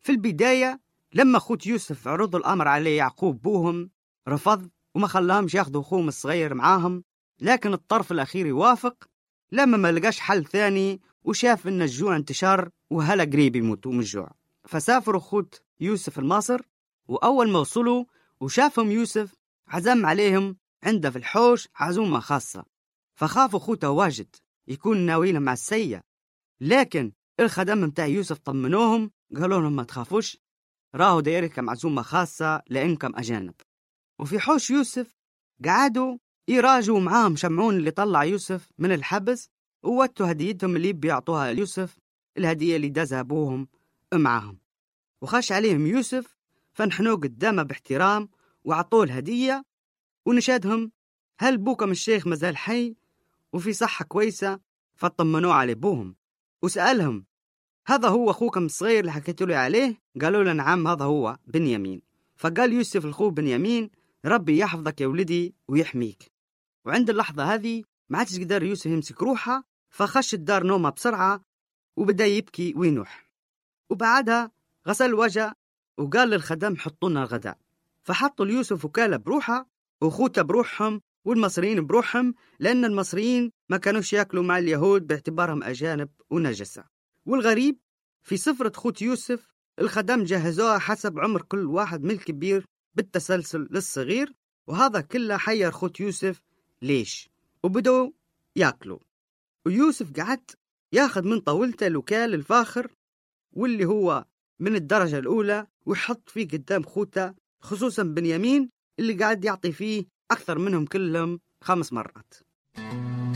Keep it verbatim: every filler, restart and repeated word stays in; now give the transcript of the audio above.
في البداية لما أخوت يوسف عرضوا الأمر عليه يعقوب بوهم رفض وما خلاهمش ياخدوا أخوهم الصغير معاهم، لكن الطرف الأخير يوافق لما ما لقاش حل ثاني وشاف إن الجوع انتشر وهلا قريب يموتوا من الجوع. فسافروا أخوت يوسف لمصر، وأول ما وصلوا وشافهم يوسف عزم عليهم عنده في الحوش عزومة خاصة، فخافوا أخوته واجد يكون ناوي لهم على السيئة. لكن الخدم متاع يوسف طمنوهم قالوا لهم ما تخافوش، راهو دايركم عزومة خاصة لأنكم أجانب. وفي حوش يوسف قعدوا يراجعوا معاهم شمعون اللي طلع يوسف من الحبس، ووتوا هديتهم اللي بيعطوها ليوسف، الهدية اللي دازها أبوهم معاهم. وخش عليهم يوسف فنحنوا قدامه باحترام وعطوه الهدية، ونشادهم هل بوكم الشيخ مازال حي وفي صحة كويسة؟ فطمنوا على بوهم وسألهم هذا هو أخوكم الصغير اللي حكيتوا لي عليه؟ قالوا له نعم هذا هو بنيامين. فقال يوسف الخو بنيامين ربي يحفظك يا ولدي ويحميك. وعند اللحظة هذه ما عادش قدر يوسف يمسك روحه، فخش الدار نومه بسرعة وبدأ يبكي وينوح. وبعدها غسل وجه وقال للخدم حطونا الغداء، فحطوا ليوسف وكالة بروحه وأخوته بروحهم والمصريين بروحهم، لأن المصريين ما كانوش يأكلوا مع اليهود باعتبارهم أجانب ونجسة. والغريب في سفرة خوت يوسف الخدم جهزوها حسب عمر كل واحد من الكبير بالتسلسل للصغير، وهذا كله حير خوت يوسف ليش، وبدأوا يأكلوا. ويوسف قعد ياخذ من طاولته الوكال الفاخر واللي هو من الدرجة الأولى ويحط فيه قدام خوته، خصوصا بنيامين اللي قاعد يعطي فيه أكثر منهم كلهم خمس مرات.